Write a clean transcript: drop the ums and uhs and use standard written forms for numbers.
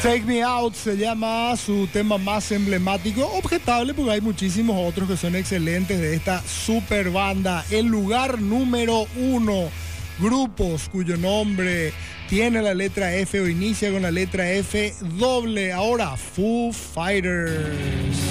Take Me Out se llama su tema más emblemático, objetable porque hay muchísimos otros que son excelentes de esta super banda. El lugar número 1, grupos cuyo nombre tiene la letra F o inicia con la letra F doble. Ahora, Foo Fighters.